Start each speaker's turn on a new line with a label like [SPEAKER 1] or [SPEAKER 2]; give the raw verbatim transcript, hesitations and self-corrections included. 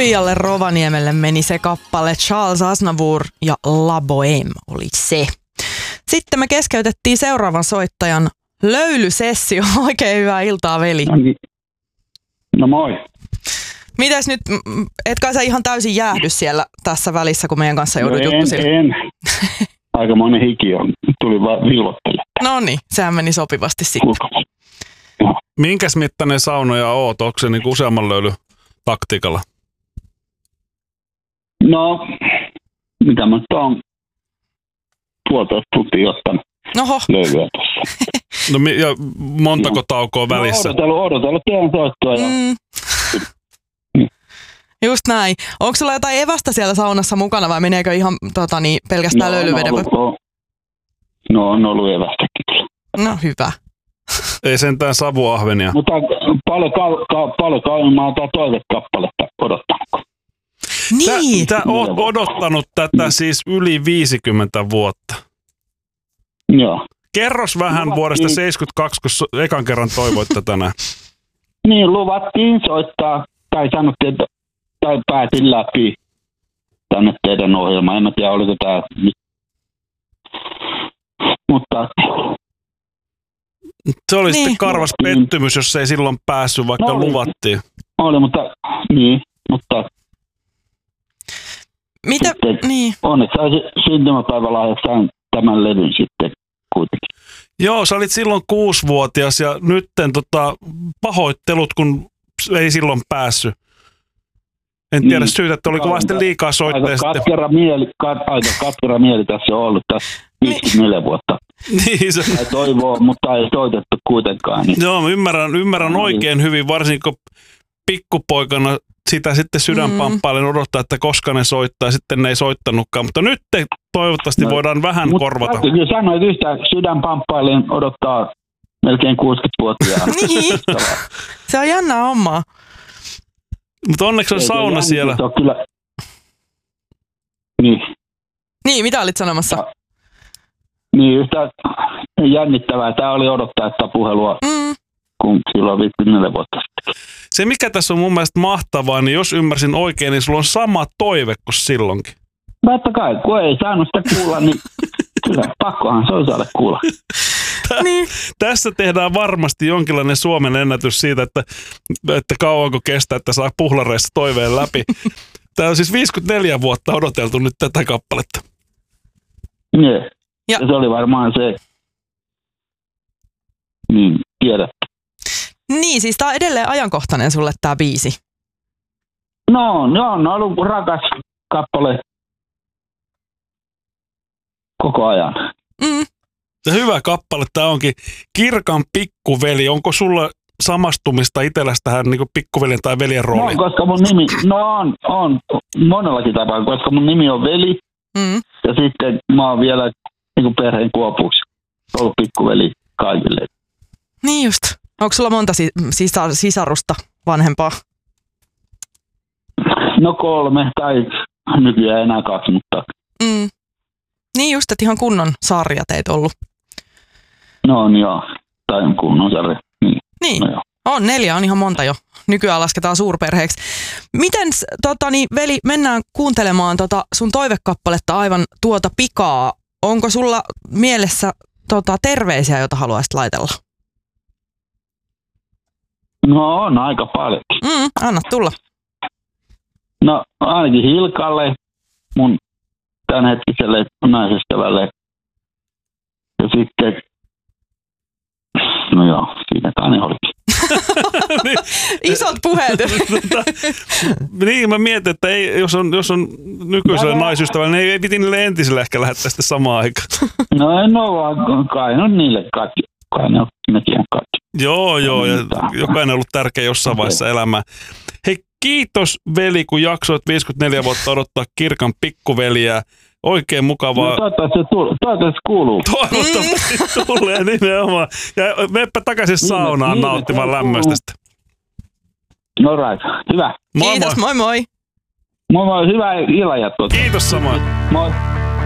[SPEAKER 1] Tuijalle Rovaniemelle meni se kappale. Charles Aznavour ja La Bohème oli se. Sitten me keskeytettiin seuraavan soittajan löylysessio. Oikein hyvää iltaa, veli.
[SPEAKER 2] No, niin. No moi.
[SPEAKER 1] Mitäs nyt, etkä sä ihan täysin jäähdy siellä tässä välissä, kun meidän kanssa joudut
[SPEAKER 2] no
[SPEAKER 1] juttusille?
[SPEAKER 2] En, en. Aikamoinen hiki on. Tuli vaan vilvottele.
[SPEAKER 1] No niin, sehän meni sopivasti sitten.
[SPEAKER 2] No.
[SPEAKER 3] Minkäs mittainen saunoja oot? Onko se niinku useamman löylyn taktiikalla?
[SPEAKER 2] No, mitä mä nyt oon puolitoista tuntia ottanut
[SPEAKER 1] Oho.
[SPEAKER 2] löylyä tässä.
[SPEAKER 3] No ja montako no. taukoa välissä?
[SPEAKER 2] No, odotellut, odotellut teidän soittua. Ja...
[SPEAKER 1] Mm. Just näin. Onko sulla jotain evästä siellä saunassa mukana vai meneekö ihan tota, niin, pelkästään no, löylyveden?
[SPEAKER 2] No, no on ollut evästäkin.
[SPEAKER 1] No hyvä.
[SPEAKER 3] Ei sentään savuahvenia.
[SPEAKER 2] Mutta paljon, ka- ka- paljon kauemmin mä oon tää toivekappaletta odottanut.
[SPEAKER 1] Niin.
[SPEAKER 3] Sä, sä oot odottanut tätä siis yli viisikymmentä vuotta.
[SPEAKER 2] Joo.
[SPEAKER 3] Kerros vähän luvattiin vuodesta seitsemänkymmentäkaksi, kun so, ekan kerran toivoit tätä näin.
[SPEAKER 2] Niin, luvattiin soittaa, tai sanottiin, että tai päätin läpi tänne teidän ohjelmaan. En mä tiedä, oliko tää nyt. Mutta...
[SPEAKER 3] Se oli niin. Sitten karvas
[SPEAKER 2] niin.
[SPEAKER 3] pettymys, jos ei silloin päässyt, vaikka no, luvattiin.
[SPEAKER 2] Oli, mutta... Niin, mutta...
[SPEAKER 1] Mitä?
[SPEAKER 2] Sitten,
[SPEAKER 1] niin.
[SPEAKER 2] Onneksi saisi syntymäpäivälahjaksi tämän levyn sitten kuitenkin.
[SPEAKER 3] Joo, sä olit silloin kuusivuotias ja nytten tota, pahoittelut, kun ei silloin päässyt. En tiedä niin. syytä, että oliko vasta liikaa soitteja.
[SPEAKER 2] Aika katkera mieli, kat, aika katkera mieli tässä on ollut tässä viisikymmentäneljä vuotta.
[SPEAKER 3] Niin se...
[SPEAKER 2] Tai toivoo, mutta ei soitettu kuitenkaan. Niin.
[SPEAKER 3] Joo, ymmärrän, ymmärrän no, oikein niin. hyvin, varsinkin kun pikkupoikana sitä sitten sydänpamppailen odottaa, että koska ne soittaa, sitten ne ei soittanutkaan. Mutta nyt te, toivottavasti no, voidaan vähän
[SPEAKER 2] mut,
[SPEAKER 3] korvata.
[SPEAKER 2] Kyllä sanoit yhtä, sydänpamppailen odottaa melkein kuusikymmentävuotiaana.
[SPEAKER 1] Niin, se on jännää hommaa.
[SPEAKER 3] Mutta onneksi on ei, sauna ei, siellä.
[SPEAKER 2] On kyllä... Niin.
[SPEAKER 1] Niin, mitä olit sanomassa?
[SPEAKER 2] Ja, niin, yhtä jännittävää. Tämä oli odottaa sitä puhelua, mm. kun silloin viisikymmentäneljä vuotta sitten.
[SPEAKER 3] Se, mikä tässä on mun mielestä mahtavaa, niin jos ymmärsin oikein, niin sulla on sama toive kuin silloinkin.
[SPEAKER 2] Totta kai, kun ei saanut sitä kuulla, niin kyllä pakkohan se on saada kuulla.
[SPEAKER 1] Niin.
[SPEAKER 3] Tässä tehdään varmasti jonkinlainen Suomen ennätys siitä, että, että kauanko kestää, että saa puhlareissa toiveen läpi. Tämä on siis viisikymmentäneljä vuotta odoteltu nyt tätä kappaletta.
[SPEAKER 2] Niin. Ja. ja se oli varmaan se, niin tiedätte.
[SPEAKER 1] Niin, siis tämä on edelleen ajankohtainen sulle tämä biisi.
[SPEAKER 2] No, no on ollut rakas kappale koko ajan.
[SPEAKER 1] Mm.
[SPEAKER 3] Ja hyvä kappale tämä onkin. Kirkan pikkuveli. Onko sulla samastumista itselläsi tähän niin pikkuveljen tai veljen rooliin?
[SPEAKER 2] No, koska mun nimi, no on, on monellakin tapaa, koska mun nimi on veli. Mm. Ja sitten mä oon vielä niin perheen kuopuksi ollut pikkuveli kaikille.
[SPEAKER 1] Niin just. Onko sulla monta sisar- sisarusta vanhempaa?
[SPEAKER 2] No kolme, tai nykyään enää kaksi, mutta...
[SPEAKER 1] Mm. Niin just, että ihan kunnon sarja teit ollut.
[SPEAKER 2] No on joo, tai kunnon sarja. Niin,
[SPEAKER 1] niin.
[SPEAKER 2] No
[SPEAKER 1] on, neljä on ihan monta jo. Nykyään lasketaan suurperheeksi. Miten, tota, niin, veli, mennään kuuntelemaan tota sun toivekappaletta aivan tuota pikaa. Onko sulla mielessä tota, terveisiä, joita haluaisit laitella?
[SPEAKER 2] No on aika paljon.
[SPEAKER 1] Mm, anna tulla.
[SPEAKER 2] No ainakin Hilkalle, mun tämänhetkiselle naisystävälle. Ja sitten, no joo, siinä kai ne olikin.
[SPEAKER 3] niin,
[SPEAKER 1] Isot puheet.
[SPEAKER 3] niin, mä mietin, että ei, jos on, jos on nykyisellä naisystävällä, niin ei piti niille entisille ehkä lähettää sitten samaan aikaan.
[SPEAKER 2] no en ole vaan, kai on niille kaikki. Kai ne on nekin kaikki.
[SPEAKER 3] Joo, joo, ja jokainen on ollut tärkeä jossain vaiheessa elämää. Hei, kiitos veli, kun jaksoit viisikymmentäneljä vuotta odottaa Kirkan pikkuveliä. Oikein mukavaa.
[SPEAKER 2] No toivottavasti se tull- toivottavasti kuuluu.
[SPEAKER 3] Toivottavasti tulee nimenomaan. Ja meppä takaisin saunaan niin, nauttimaan niin, lämmöstä.
[SPEAKER 2] No right, hyvä.
[SPEAKER 1] Moi, kiitos, moi moi.
[SPEAKER 2] Moi moi, hyvää illanjatkoa.
[SPEAKER 3] Kiitos samoin.
[SPEAKER 2] Moi.